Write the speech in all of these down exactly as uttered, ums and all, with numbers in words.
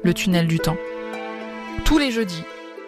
le tunnel du temps. Tous les jeudis.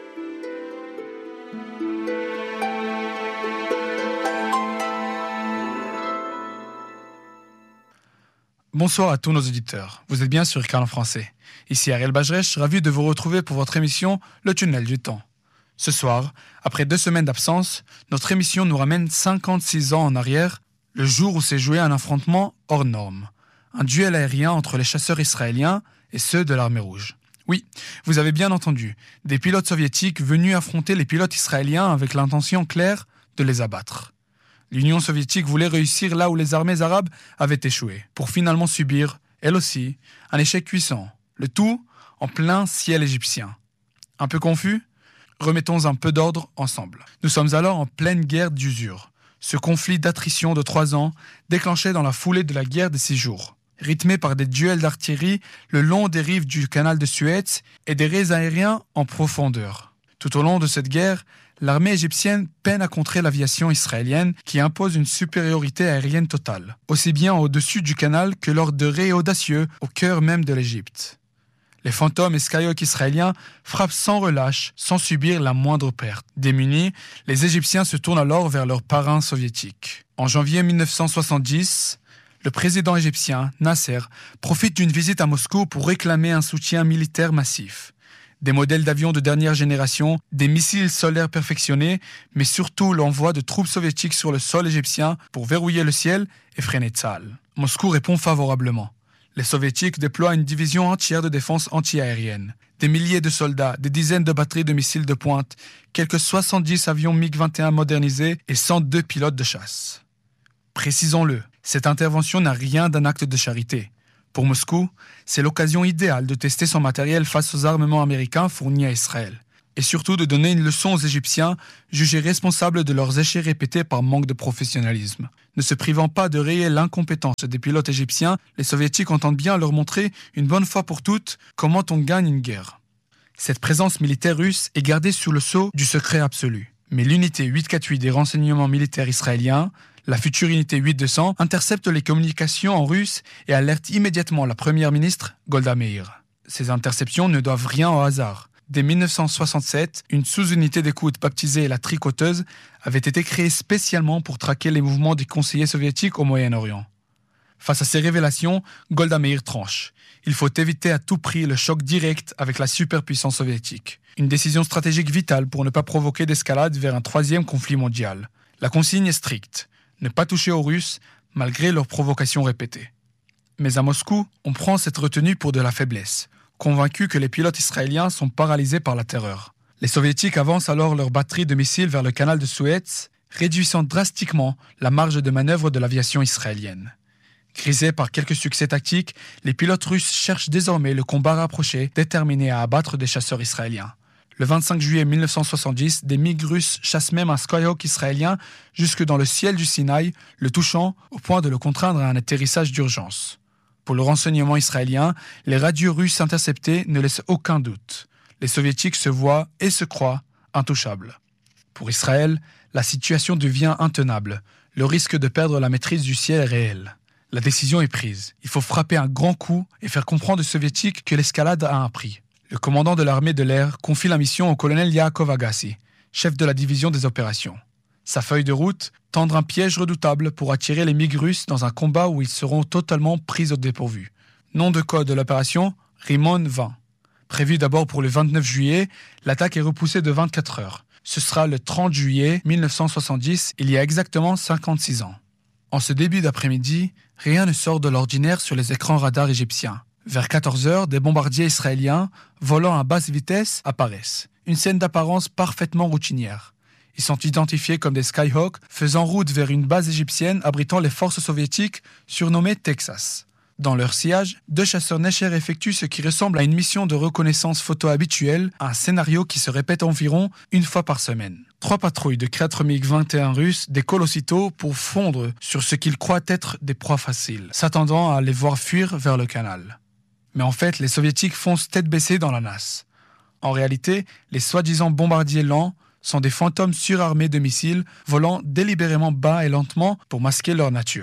Bonsoir à tous nos auditeurs. Vous êtes bien sur I C A N en français. Ici Ariel Bajrech, ravi de vous retrouver pour votre émission Le Tunnel du Temps. Ce soir, après deux semaines d'absence, notre émission nous ramène cinquante-six ans en arrière, le jour où s'est joué un affrontement hors norme. Un duel aérien entre les chasseurs israéliens et ceux de l'armée rouge. Oui, vous avez bien entendu, des pilotes soviétiques venus affronter les pilotes israéliens avec l'intention claire de les abattre. L'Union soviétique voulait réussir là où les armées arabes avaient échoué, pour finalement subir, elle aussi, un échec cuisant. Le tout en plein ciel égyptien. Un peu confus ? Remettons un peu d'ordre ensemble. Nous sommes alors en pleine guerre d'usure. Ce conflit d'attrition de trois ans, déclenché dans la foulée de la guerre des six jours, rythmé par des duels d'artillerie le long des rives du canal de Suez et des raids aériens en profondeur. Tout au long de cette guerre, l'armée égyptienne peine à contrer l'aviation israélienne qui impose une supériorité aérienne totale, aussi bien au-dessus du canal que lors de raids audacieux au cœur même de l'Égypte. Les Phantom et Skyhawk israéliens frappent sans relâche, sans subir la moindre perte. Démunis, les Égyptiens se tournent alors vers leurs parrains soviétiques. En janvier dix-neuf cent soixante-dix, le président égyptien, Nasser, profite d'une visite à Moscou pour réclamer un soutien militaire massif. Des modèles d'avions de dernière génération, des missiles solaires perfectionnés, mais surtout l'envoi de troupes soviétiques sur le sol égyptien pour verrouiller le ciel et freiner Tzal. Moscou répond favorablement. Les soviétiques déploient une division entière de défense anti-aérienne. Des milliers de soldats, des dizaines de batteries de missiles de pointe, quelques soixante-dix avions MiG vingt et un modernisés et cent deux pilotes de chasse. Précisons-le, cette intervention n'a rien d'un acte de charité. Pour Moscou, c'est l'occasion idéale de tester son matériel face aux armements américains fournis à Israël. Et surtout de donner une leçon aux Égyptiens, jugés responsables de leurs échecs répétés par manque de professionnalisme. Ne se privant pas de rayer l'incompétence des pilotes égyptiens, les Soviétiques entendent bien leur montrer, une bonne fois pour toutes, comment on gagne une guerre. Cette présence militaire russe est gardée sous le sceau du secret absolu. Mais l'unité huit cent quarante-huit des renseignements militaires israéliens, la future unité huit deux cents, intercepte les communications en russe et alerte immédiatement la première ministre, Golda Meir. Ces interceptions ne doivent rien au hasard. Dès dix-neuf cent soixante-sept, une sous-unité d'écoute baptisée la Tricoteuse avait été créée spécialement pour traquer les mouvements des conseillers soviétiques au Moyen-Orient. Face à ces révélations, Golda Meir tranche. Il faut éviter à tout prix le choc direct avec la superpuissance soviétique. Une décision stratégique vitale pour ne pas provoquer d'escalade vers un troisième conflit mondial. La consigne est stricte. Ne pas toucher aux Russes, malgré leurs provocations répétées. Mais à Moscou, on prend cette retenue pour de la faiblesse, convaincus que les pilotes israéliens sont paralysés par la terreur. Les Soviétiques avancent alors leur batterie de missiles vers le canal de Suez, réduisant drastiquement la marge de manœuvre de l'aviation israélienne. Grisés par quelques succès tactiques, les pilotes russes cherchent désormais le combat rapproché, déterminés à abattre des chasseurs israéliens. Le vingt-cinq juillet dix-neuf cent soixante-dix, des MiG russes chassent même un Skyhawk israélien jusque dans le ciel du Sinaï, le touchant au point de le contraindre à un atterrissage d'urgence. Pour le renseignement israélien, les radios russes interceptés ne laissent aucun doute. Les soviétiques se voient et se croient intouchables. Pour Israël, la situation devient intenable. Le risque de perdre la maîtrise du ciel est réel. La décision est prise. Il faut frapper un grand coup et faire comprendre aux soviétiques que l'escalade a un prix. Le commandant de l'armée de l'air confie la mission au colonel Yaakov Agassi, chef de la division des opérations. Sa feuille de route, tendre un piège redoutable pour attirer les MiG russes dans un combat où ils seront totalement pris au dépourvu. Nom de code de l'opération, Rimon vingt. Prévu d'abord pour le vingt-neuf juillet, l'attaque est repoussée de vingt-quatre heures. Ce sera le trente juillet dix-neuf cent soixante-dix, il y a exactement cinquante-six ans. En ce début d'après-midi, rien ne sort de l'ordinaire sur les écrans radars égyptiens. Vers quatorze heures, des bombardiers israéliens, volant à basse vitesse, apparaissent. Une scène d'apparence parfaitement routinière. Ils sont identifiés comme des Skyhawks, faisant route vers une base égyptienne abritant les forces soviétiques, surnommée Texas. Dans leur sillage, deux chasseurs Necher effectuent ce qui ressemble à une mission de reconnaissance photo habituelle, un scénario qui se répète environ une fois par semaine. Trois patrouilles de quatre MiG vingt et un russes décollent aussitôt pour fondre sur ce qu'ils croient être des proies faciles, s'attendant à les voir fuir vers le canal. Mais en fait, les soviétiques foncent tête baissée dans la nasse. En réalité, les soi-disant bombardiers lents sont des fantômes surarmés de missiles volant délibérément bas et lentement pour masquer leur nature.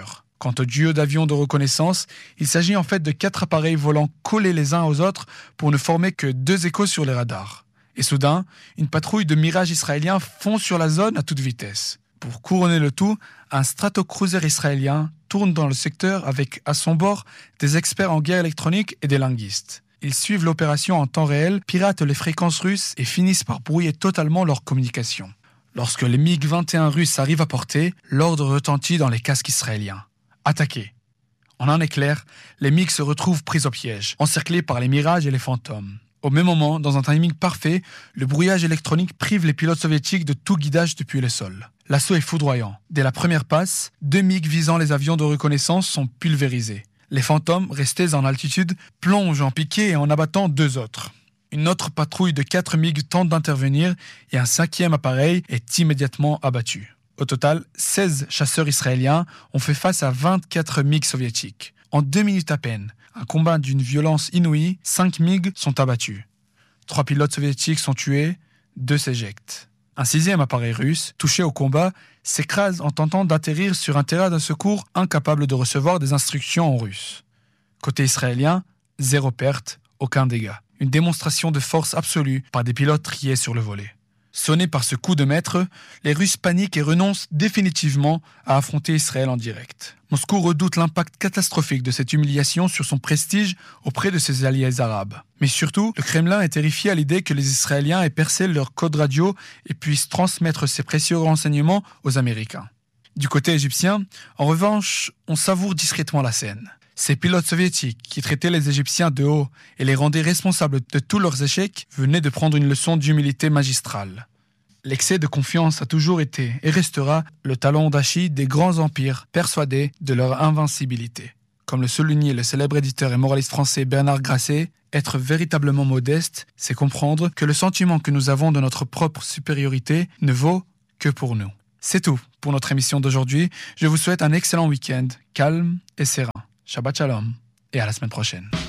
Quant au duo d'avions de reconnaissance, il s'agit en fait de quatre appareils volant collés les uns aux autres pour ne former que deux échos sur les radars. Et soudain, une patrouille de Mirage israélien fonce sur la zone à toute vitesse. Pour couronner le tout, un stratocruiser israélien tourne dans le secteur avec à son bord des experts en guerre électronique et des linguistes. Ils suivent l'opération en temps réel, piratent les fréquences russes et finissent par brouiller totalement leur communication. Lorsque les MiG vingt et un russes arrivent à portée, l'ordre retentit dans les casques israéliens. Attaquer. En un éclair, les MiG se retrouvent pris au piège, encerclés par les Mirages et les Fantômes. Au même moment, dans un timing parfait, le brouillage électronique prive les pilotes soviétiques de tout guidage depuis le sol. L'assaut est foudroyant. Dès la première passe, deux MiG visant les avions de reconnaissance sont pulvérisés. Les Fantômes, restés en altitude, plongent en piqué et en abattant deux autres. Une autre patrouille de quatre MiG tente d'intervenir et un cinquième appareil est immédiatement abattu. Au total, seize chasseurs israéliens ont fait face à vingt-quatre MiG soviétiques. En deux minutes à peine, un combat d'une violence inouïe, cinq MiG sont abattus. Trois pilotes soviétiques sont tués, deux s'éjectent. Un sixième appareil russe, touché au combat, s'écrase en tentant d'atterrir sur un terrain de secours incapable de recevoir des instructions en russe. Côté israélien, zéro perte, aucun dégât. Une démonstration de force absolue par des pilotes triés sur le volet. Sonnés par ce coup de maître, les Russes paniquent et renoncent définitivement à affronter Israël en direct. Moscou redoute l'impact catastrophique de cette humiliation sur son prestige auprès de ses alliés arabes. Mais surtout, le Kremlin est terrifié à l'idée que les Israéliens aient percé leur code radio et puissent transmettre ces précieux renseignements aux Américains. Du côté égyptien, en revanche, on savoure discrètement la scène. Ces pilotes soviétiques, qui traitaient les Égyptiens de haut et les rendaient responsables de tous leurs échecs, venaient de prendre une leçon d'humilité magistrale. L'excès de confiance a toujours été et restera le talon d'Achille des grands empires persuadés de leur invincibilité. Comme le soulignait le célèbre éditeur et moraliste français Bernard Grasset, être véritablement modeste, c'est comprendre que le sentiment que nous avons de notre propre supériorité ne vaut que pour nous. C'est tout pour notre émission d'aujourd'hui. Je vous souhaite un excellent week-end, calme et serein. Shabbat Shalom et à la semaine prochaine.